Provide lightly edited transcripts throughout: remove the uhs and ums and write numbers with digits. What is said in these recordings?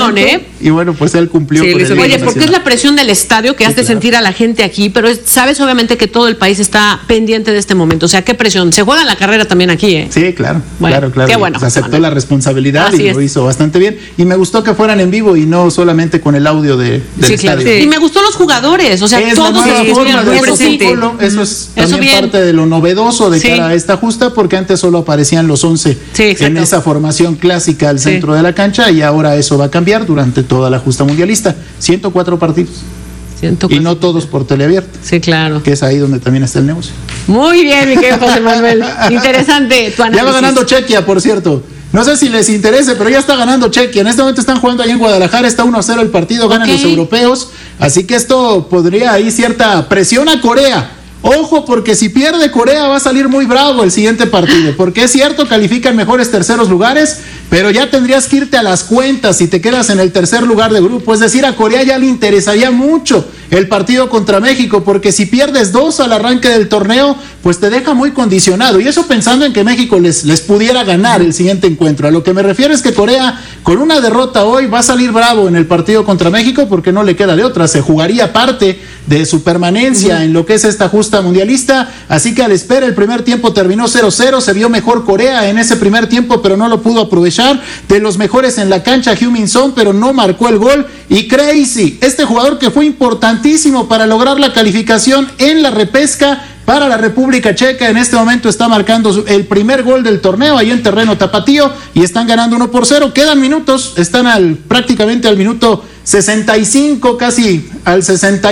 presión, Y bueno, pues él cumplió con el Oye, porque es la presión del estadio que hace sentir a la gente aquí, pero sabes obviamente que todo el país está pendiente de este momento. O sea, ¿qué presión? Se juega la carrera también aquí, ¿eh? Sí, claro. Bueno, claro. Qué bueno. Se aceptó la responsabilidad y lo hizo bastante bien. Y me gustó que fueran en vivo y no solamente con el audio del estadio. Sí. Y me gustó los jugadores, o sea, todos Eso es también parte de lo novedoso de cara a esta justa, porque antes solo aparecían los 11 en esa formación clásica al centro de la cancha, y ahora eso va a cambiar durante toda la justa mundialista. 104 partidos. Y no todos por teleabierta. Sí, claro. Que es ahí donde también está el negocio. Muy bien, mi querido José Manuel. Interesante tu análisis. Ya va ganando Chequia, por cierto. No sé si les interese, pero ya está ganando Chequia. En este momento están jugando ahí en Guadalajara, está 1-0 el partido, ganan los europeos. Así que esto podría ahí cierta presión a Corea. Ojo, porque si pierde Corea va a salir muy bravo el siguiente partido, porque es cierto, califican mejores terceros lugares, pero ya tendrías que irte a las cuentas si te quedas en el tercer lugar de grupo. Es decir, a Corea ya le interesaría mucho el partido contra México, porque si pierdes 2 al arranque del torneo, pues te deja muy condicionado, y eso pensando en que México les pudiera ganar el siguiente encuentro. A lo que me refiero es que Corea, con una derrota hoy, va a salir bravo en el partido contra México, porque no le queda de otra, se jugaría parte de su permanencia en lo que es esta justa mundialista. Así que a la espera, el primer tiempo terminó 0-0, se vio mejor Corea en ese primer tiempo, pero no lo pudo aprovechar. De los mejores en la cancha, Heung-min Son, pero no marcó el gol. Y Crazy, este jugador que fue importantísimo para lograr la calificación en la repesca para la República Checa, en este momento está marcando el primer gol del torneo ahí en terreno tapatío, y están ganando 1-0. Quedan minutos, están prácticamente al minuto 65, casi al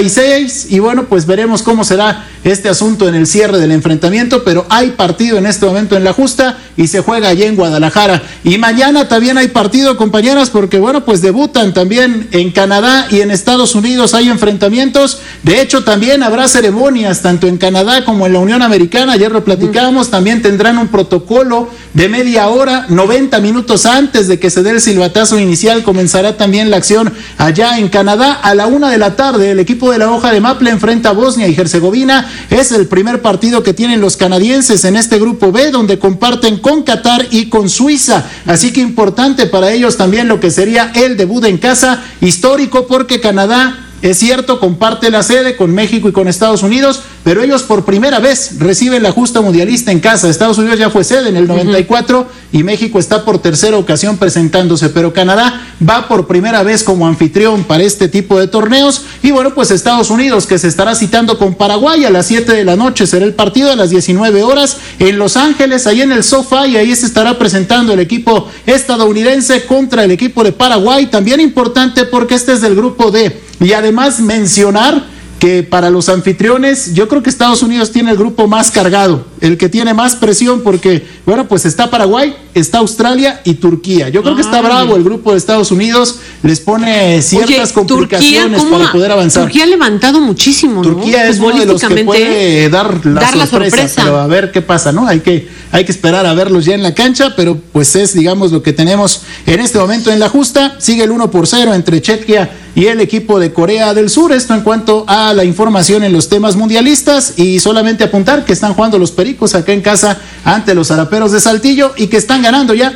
66, y bueno, pues veremos cómo será este asunto en el cierre del enfrentamiento, pero hay partido en este momento en la justa y se juega allí en Guadalajara. Y mañana también hay partido, compañeras, porque bueno, pues debutan también en Canadá y en Estados Unidos, hay enfrentamientos. De hecho, también habrá ceremonias tanto en Canadá como en la Unión Americana, ayer lo platicábamos. También tendrán un protocolo de media hora, 90 minutos antes de que se dé el silbatazo inicial, comenzará también la acción allá en Canadá. A la 1:00 p.m, el equipo de la hoja de Maple enfrenta a Bosnia y Herzegovina. Es el primer partido que tienen los canadienses en este grupo B, donde comparten con Qatar y con Suiza. Así que importante para ellos también lo que sería el debut en casa, histórico, porque Canadá, es cierto, comparte la sede con México y con Estados Unidos, pero ellos por primera vez reciben la justa mundialista en casa. Estados Unidos ya fue sede en el 94 y México está por tercera ocasión presentándose, pero Canadá va por primera vez como anfitrión para este tipo de torneos. Y bueno, pues Estados Unidos, que se estará citando con Paraguay a las 7 de la noche, será el partido a las 19 horas en Los Ángeles, ahí en el SoFi, y ahí se estará presentando el equipo estadounidense contra el equipo de Paraguay. También importante porque este es del grupo D. Y además mencionar que para los anfitriones, yo creo que Estados Unidos tiene el grupo más cargado, el que tiene más presión, porque, bueno, pues está Paraguay, está Australia y Turquía. Yo creo que está bravo el grupo de Estados Unidos, les pone ciertas complicaciones para poder avanzar. Turquía ha levantado muchísimo, ¿no? Turquía es uno de los que puede dar la sorpresa, pero a ver qué pasa, ¿no? Hay que esperar a verlos ya en la cancha, pero pues es, digamos, lo que tenemos en este momento en la justa. Sigue el 1-0 entre Chequia y el equipo de Corea del Sur. Esto en cuanto a la información en los temas mundialistas, y solamente apuntar que están jugando los Pericos acá en casa ante los Araperos de Saltillo y que están ganando ya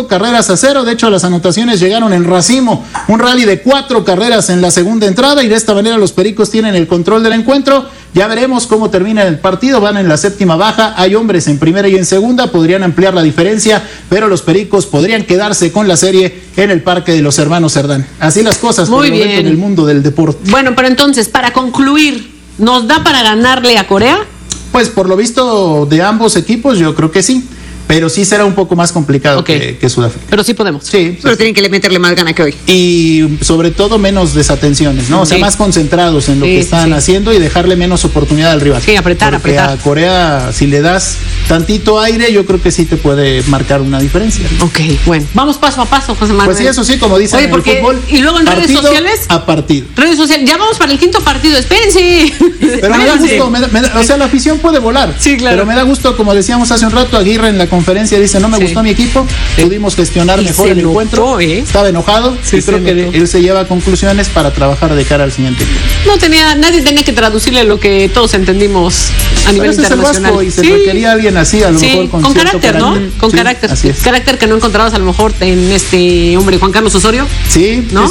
5-0. De hecho, las anotaciones llegaron en racimo, un rally de 4 carreras en la segunda entrada, y de esta manera los Pericos tienen el control del encuentro. Ya veremos cómo termina el partido, van en la séptima baja, hay hombres en primera y en segunda, podrían ampliar la diferencia, pero los Pericos podrían quedarse con la serie en el Parque de los Hermanos Cerdán. Así las cosas por el momento en el mundo del deporte. Bueno, pero entonces, para concluir, ¿nos da para ganarle a Corea? Pues por lo visto de ambos equipos, yo creo que sí. Pero sí será un poco más complicado que Sudáfrica. Pero sí podemos. Sí. Pero tienen que meterle más gana que hoy. Y sobre todo menos desatenciones, ¿no? O sea, más concentrados en lo que están haciendo y dejarle menos oportunidad al rival. Sí, apretar. A Corea, si le das tantito aire, yo creo que sí te puede marcar una diferencia, ¿no? Ok, bueno. Vamos paso a paso, José Manuel. Pues sí, eso sí, como dicen en el fútbol. Y luego en redes sociales. A partido. Redes sociales. Ya vamos para el quinto partido, espérense. Pero me da gusto, o sea, la afición puede volar. Sí, claro. Pero me da gusto, como decíamos hace un rato, Aguirre en la conferencia dice, no me gustó mi equipo, pudimos gestionar mejor el encuentro, estaba enojado, y creo que él se lleva conclusiones para trabajar de cara al siguiente equipo. Nadie tenía que traducirle lo que todos entendimos a nivel internacional. Es el Vasco, y se requería alguien así, a lo mejor con carácter, ¿no? Con carácter. Carácter que no encontrabas a lo mejor en este hombre, Juan Carlos Osorio. Sí, ¿no?